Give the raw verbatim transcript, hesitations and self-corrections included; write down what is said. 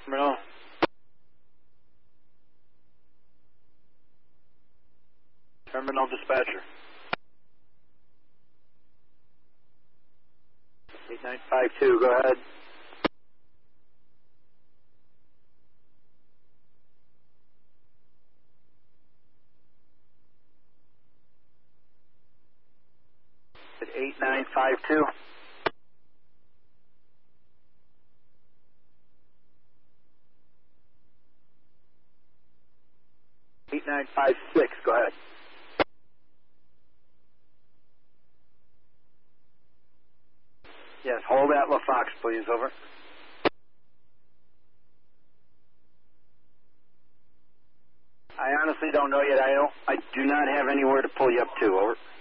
Terminal. Terminal dispatcher. eight nine five two, go ahead. At eight nine five two. eight nine five six, go ahead. Yes, hold at LaFox, please, over. I honestly don't know yet. I don't, I do not have anywhere to pull you up to, over.